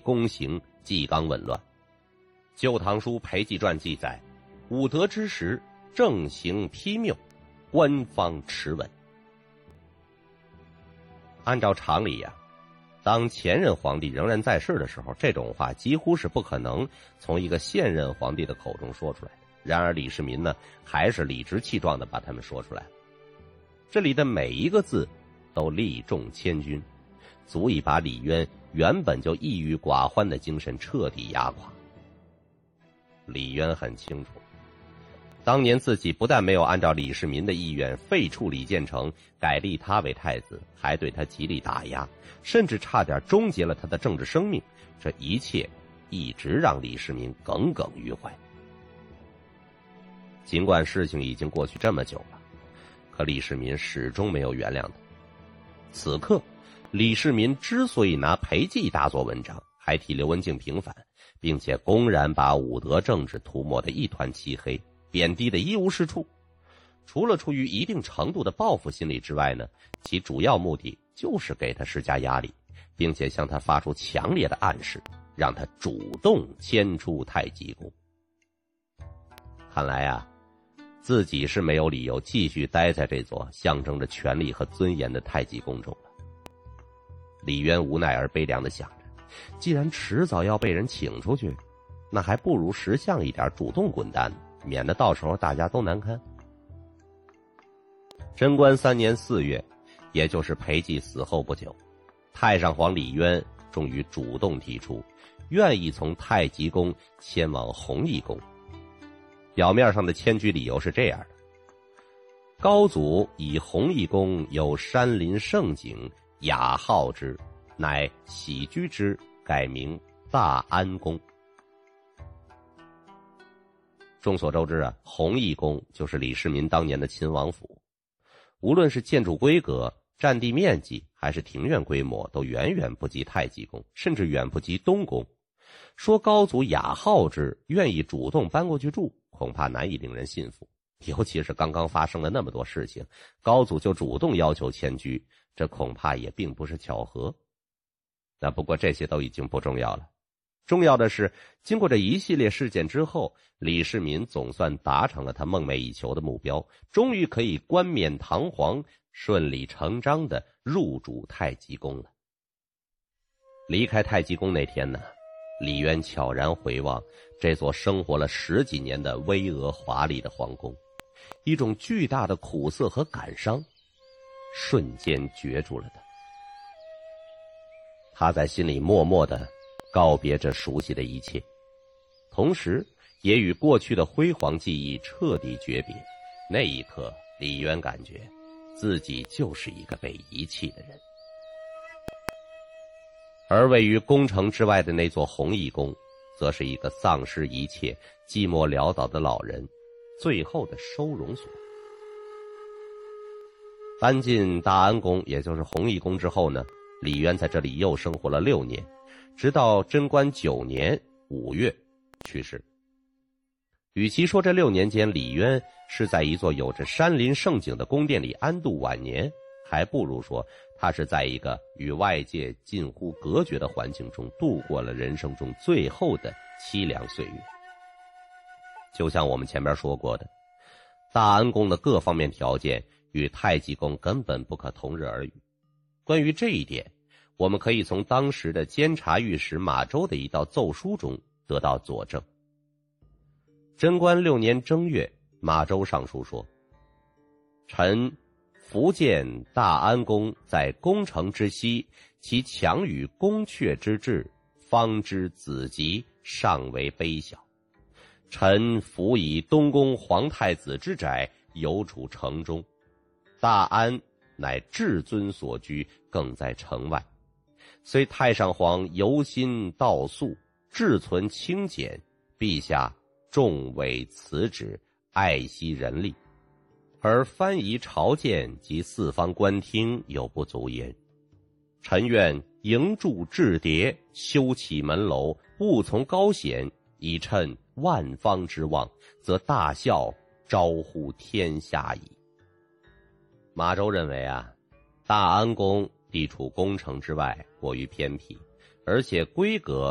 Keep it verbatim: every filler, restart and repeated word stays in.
宫刑，纪纲紊乱。《旧唐书·裴寂传》记载，武德之时，政行批谬，官方持稳。按照常理呀、啊，当前任皇帝仍然在世的时候，这种话几乎是不可能从一个现任皇帝的口中说出来的。然而李世民呢，还是理直气壮地把他们说出来了。这里的每一个字都力重千钧，足以把李渊原本就抑郁寡欢的精神彻底压垮。李渊很清楚，当年自己不但没有按照李世民的意愿废黜李建成，改立他为太子，还对他极力打压，甚至差点终结了他的政治生命。这一切一直让李世民耿耿于怀。尽管事情已经过去这么久了，可李世民始终没有原谅他。此刻李世民之所以拿裴寂大做文章，还替刘文静平反，并且公然把武德政治涂抹得一团漆黑，贬低的一无是处，除了出于一定程度的报复心理之外呢，其主要目的就是给他施加压力，并且向他发出强烈的暗示，让他主动迁出太极宫。看来啊，自己是没有理由继续待在这座象征着权力和尊严的太极宫中了。李渊无奈而悲凉地想着，既然迟早要被人请出去，那还不如识相一点，主动滚蛋，免得到时候大家都难堪。贞观三年四月，也就是裴寂死后不久，太上皇李渊终于主动提出愿意从太极宫迁往弘义宫。表面上的迁居理由是这样的：高祖以弘义宫有山林胜景，雅好之，乃喜居之，改名大安宫。众所周知啊，弘义宫就是李世民当年的亲王府，无论是建筑规格、占地面积还是庭院规模，都远远不及太极宫，甚至远不及东宫。说高祖雅好之，愿意主动搬过去住，恐怕难以令人信服。尤其是刚刚发生了那么多事情，高祖就主动要求迁居，这恐怕也并不是巧合。那不过这些都已经不重要了，重要的是，经过这一系列事件之后，李世民总算达成了他梦寐以求的目标，终于可以冠冕堂皇、顺理成章地入主太极宫了。离开太极宫那天呢，李渊悄然回望这座生活了十几年的巍峨华丽的皇宫，一种巨大的苦涩和感伤瞬间攫住了他。他在心里默默地告别这熟悉的一切，同时也与过去的辉煌记忆彻底诀别。那一刻，李渊感觉自己就是一个被遗弃的人。而位于宫城之外的那座弘义宫，则是一个丧失一切、寂寞潦倒的老人最后的收容所。搬进大安宫，也就是弘义宫之后呢，李渊在这里又生活了六年，直到贞观九年五月去世。与其说这六年间李渊是在一座有着山林胜景的宫殿里安度晚年，还不如说他是在一个与外界近乎隔绝的环境中度过了人生中最后的凄凉岁月。就像我们前面说过的，大安宫的各方面条件与太极宫根本不可同日而语。关于这一点，我们可以从当时的监察御史马周的一道奏书中得到佐证。贞观六年正月，马周上书说：臣福建大安宫在宫城之西，其强与宫阙之志，方知子集尚为卑小。臣辅以东宫皇太子之宅，犹处城中，大安乃至尊所居，更在城外。虽太上皇由心道素，志存清简，陛下重委此旨，爱惜人力，而藩夷朝见及四方官厅有不足焉。臣愿营筑雉叠，修起门楼，务从高显，以趁万方之望，则大孝招呼天下矣。马周认为啊，大安宫地处宫城之外，过于偏僻，而且规格